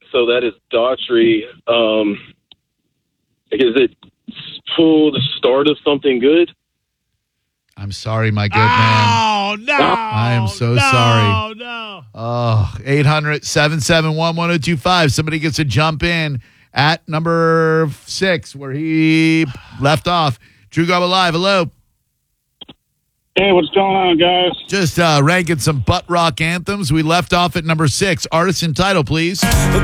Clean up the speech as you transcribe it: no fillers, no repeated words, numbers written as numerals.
So that is Daughtry. Is it the start of something good? I'm sorry, my good man. Oh, no. I am so sorry. No. Oh, 800-771-1025. Somebody gets to jump in at number 6 where he left off. Drew Garbo Live. Hello. Hey, what's going on, guys? Just ranking some butt rock anthems. We left off at number 6. Artist and title, please.